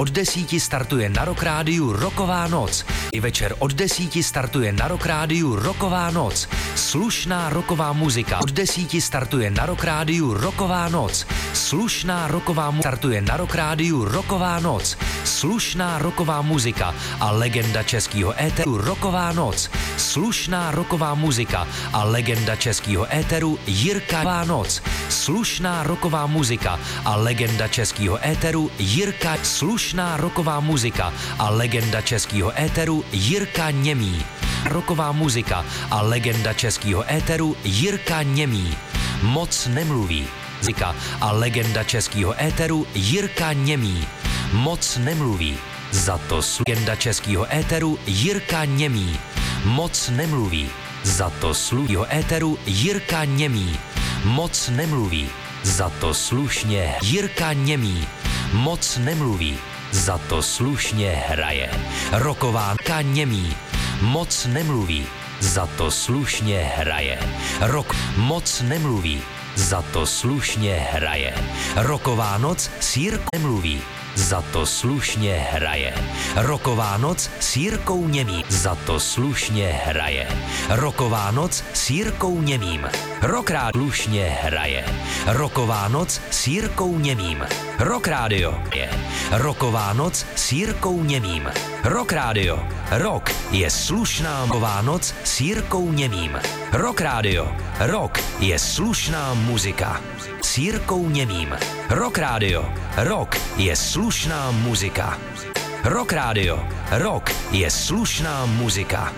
od 10 startuje na Rock Rádiu Rocková noc. I večer od 10 startuje na Rock Rádiu Rocková noc. Slušná rocková muzika. Od 10 startuje na Rock Rádiu Rocková noc. Slušná rocková muzika. Startuje na Rock Rádiu Rocková noc. Slušná rocková muzika a legenda českého éteru Rocková noc. Slušná rocková muzika a legenda českého éteru Jirka noc. Slušná rocková muzika a legenda českého éteru Jirka. Slušná rocková muzika a legenda českého éteru Jirka Němý. Rocková muzika a legenda českého éteru Jirka Němý. Moc nemluví. Muzika a legenda českého éteru Jirka Němý. Moc nemluví. Za to legenda českého éteru Jirka Němý. Moc nemluví. Za to slušného éteru Jirka Němý. Moc nemluví. Za to slušně Jirka Němý. Moc nemluví. Za to slušně hraje. Rocková Němý. Moc nemluví. Za to slušně hraje. Rock moc nemluví. Za to slušně hraje. Rocková noc s Jirkou nemluví. Za to slušně hraje. Rocková noc s Jirkou Němým. Za to slušně hraje. Rocková noc s Jirkou Němým. Rock Rádio slušně hraje. Rocková noc s Jirkou Němým. Rock Rádio je. Rocková noc s Jirkou Němým. Rock Rádio. Rock je slušná rocková noc s Jirkou Němým. Rock Rádio. Rock je slušná muzika. S Jirkou Němým. Rock Rádio. Rock je slušná muzika. Rock Rádio. Rock je slušná muzika.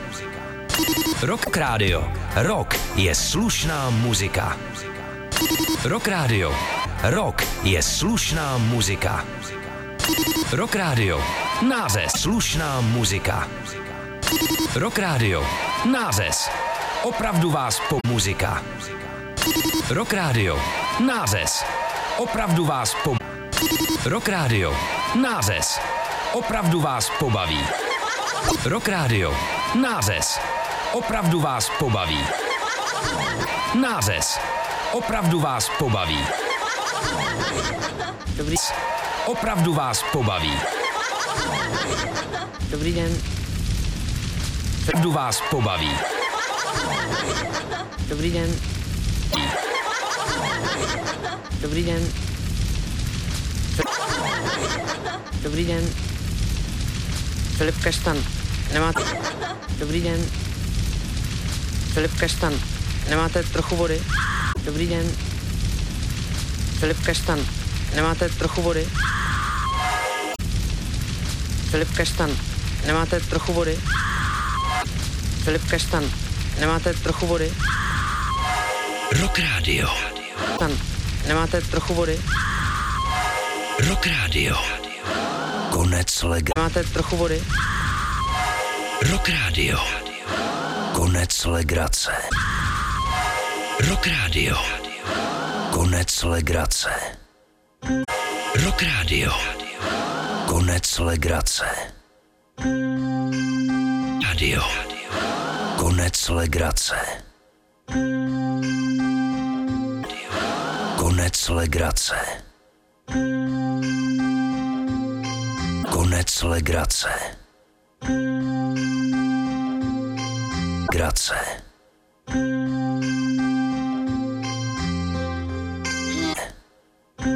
Rock Rádio. Rock je slušná muzika. Rock Rádio. Rock je slušná muzika. Rock Rádio. Nářez. Slušná muzika. Rock Rádio. Nářez. Opravdu vás po muzika. Rock Rádio. Nářez. Opravdu vás po... Rock Rádio. Nářez. Opravdu vás pobaví. Rock Rádio. Nářez. Opravdu vás pobaví. Nářez. Opravdu vás pobaví. Dobrý. Opravdu vás pobaví. Dobrý den. Opravdu vás pobaví. Dobrý den. Dobrý den. Dobrý den. Filip Kaštan. Nemáte... Dobrý den. Filip Kaštan. Nemáte trochu vody? Dobrý den. Filip Kaštan. Nemáte trochu vody? Filip Kaštan. Nemáte trochu vody? Filip Kaštan. Nemáte trochu vody? Rock Rádio. Kaštan. Nemáte trochu vody? Rock Rádio. Konec Nemáte trochu vody? Rock Rádio. Konec legrace. Rock Rádio. Konec legrace. Rock Rádio. Konec legrace. Radio. Konec legrace. Konec legrace. Konec legrace. Grace.